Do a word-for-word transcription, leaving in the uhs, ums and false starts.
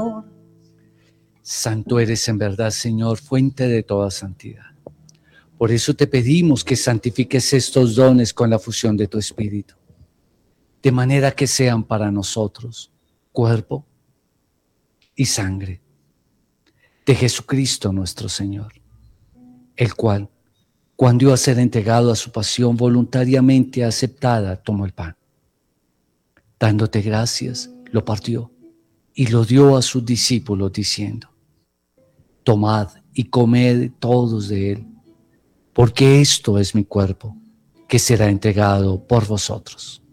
Señor. Santo eres en verdad, Señor, fuente de toda santidad. Por eso te pedimos que santifiques estos dones con la fusión de tu Espíritu, de manera que sean para nosotros cuerpo y sangre de Jesucristo nuestro Señor, el cual, cuando iba a ser entregado a su pasión voluntariamente aceptada, tomó el pan. Dándote gracias, lo partió y lo dio a sus discípulos diciendo: tomad y comed todos de él, porque esto es mi cuerpo, que será entregado por vosotros.